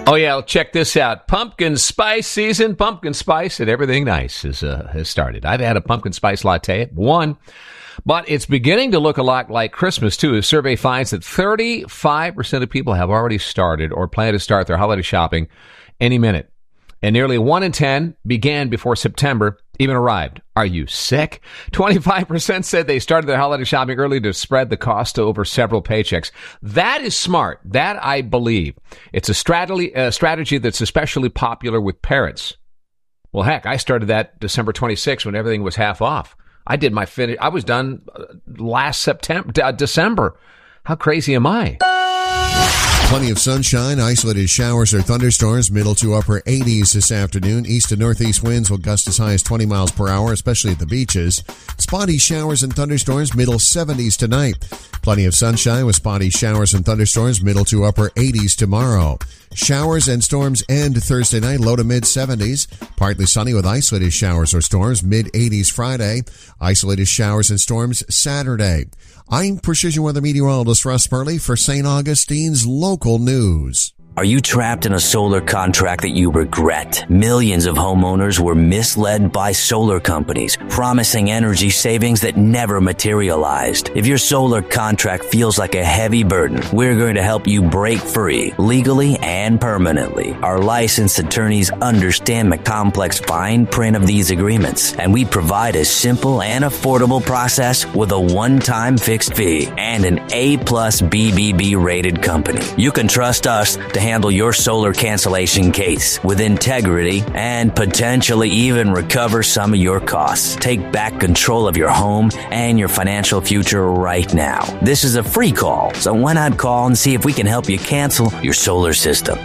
Oh, yeah, check this out. Pumpkin spice season, pumpkin spice and everything nice has started. I've had a pumpkin spice latte at 1, but it's beginning to look a lot like Christmas, too. A survey finds that 35% of people have already started or plan to start their holiday shopping any minute. And nearly 1 in 10 began before September even arrived. Are you sick? 25% said they started their holiday shopping early to spread the cost over several paychecks. That is smart. That I believe. It's a strategy that's especially popular with parents. Well, heck, I started that December 26th when everything was half off. I did my finish. I was done last December. How crazy am I? Plenty of sunshine, isolated showers or thunderstorms, middle to upper 80s this afternoon. East to northeast winds will gust as high as 20 miles per hour, especially at the beaches. Spotty showers and thunderstorms, middle 70s tonight. Plenty of sunshine with spotty showers and thunderstorms, middle to upper 80s tomorrow. Showers and storms end Thursday night, low to mid 70s. Partly sunny with isolated showers or storms, mid 80s Friday. Isolated showers and storms Saturday. I'm Precision Weather Meteorologist Russ Murley for St. Augustine's Local News. Are you trapped in a solar contract that you regret? Millions of homeowners were misled by solar companies, promising energy savings that never materialized. If your solar contract feels like a heavy burden, we're going to help you break free, legally and permanently. Our licensed attorneys understand the complex fine print of these agreements, and we provide a simple and affordable process with a one-time fixed fee and an A+ BBB rated company. You can trust us to handle your solar cancellation case with integrity and potentially even recover some of your costs. Take back control of your home and your financial future right now. This is a free call, so why not call and see if we can help you cancel your solar system?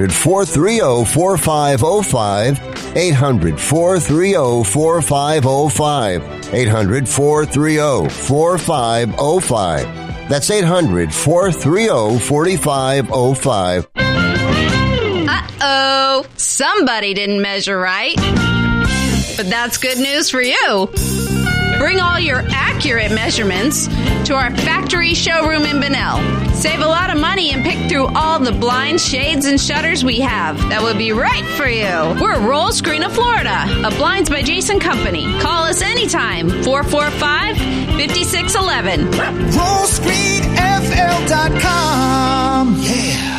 800-430-4505. 800-430-4505. 800-430-4505. That's 800-430-4505. Uh-oh, somebody didn't measure right. But that's good news for you. Bring all your accurate measurements to our factory showroom in Bunnell. Save a lot of money and pick through all the blinds, shades, and shutters we have. That would be right for you. We're Roll Screen of Florida, a Blinds by Jason company. Call us anytime, 445-5611. RollScreenFL.com. Yeah.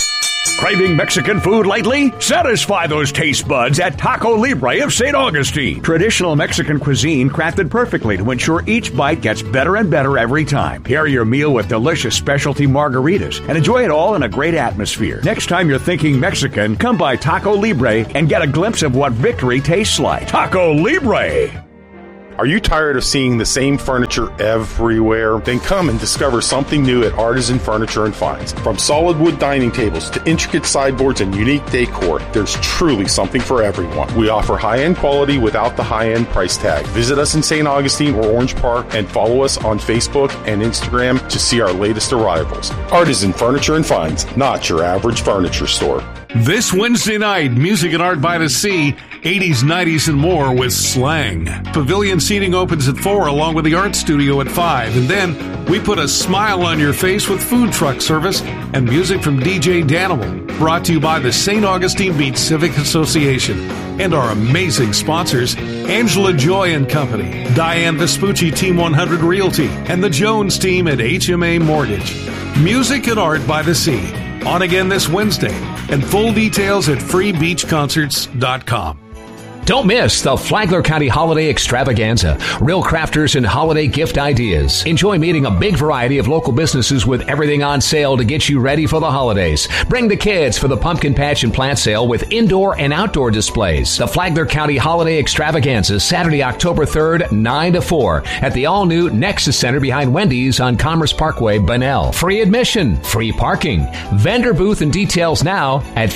Craving Mexican food lately? Satisfy those taste buds at Taco Libre of St. Augustine. Traditional Mexican cuisine crafted perfectly to ensure each bite gets better and better every time. Pair your meal with delicious specialty margaritas and enjoy it all in a great atmosphere. Next time you're thinking Mexican, come by Taco Libre and get a glimpse of what victory tastes like. Taco Libre! Are you tired of seeing the same furniture everywhere? Then come and discover something new at Artisan Furniture and Finds. From solid wood dining tables to intricate sideboards and unique decor, there's truly something for everyone. We offer high-end quality without the high-end price tag. Visit us in St. Augustine or Orange Park and follow us on Facebook and Instagram to see our latest arrivals. Artisan Furniture and Finds, not your average furniture store. This Wednesday night, Music and Art by the Sea, 80s, 90s, and more with Slang. Pavilion seating opens at 4 along with the art studio at 5. And then we put a smile on your face with food truck service and music from DJ Danimal. Brought to you by the St. Augustine Beach Civic Association and our amazing sponsors, Angela Joy and Company, Diane Vespucci, Team 100 Realty, and the Jones team at HMA Mortgage. Music and Art by the Sea. On again this Wednesday, and full details at freebeachconcerts.com. Don't miss the Flagler County Holiday Extravaganza. Real crafters and holiday gift ideas. Enjoy meeting a big variety of local businesses with everything on sale to get you ready for the holidays. Bring the kids for the Pumpkin Patch and Plant Sale with indoor and outdoor displays. The Flagler County Holiday Extravaganza, Saturday, October 3rd, 9 to 4 at the all-new Nexus Center behind Wendy's on Commerce Parkway, Bunnell. Free admission, free parking. Vendor booth and details now at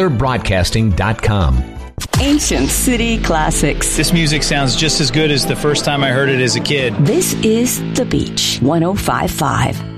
flaglerbroadcasting.com. Ancient City Classics. This music sounds just as good as the first time I heard it as a kid. This is The Beach, 105.5.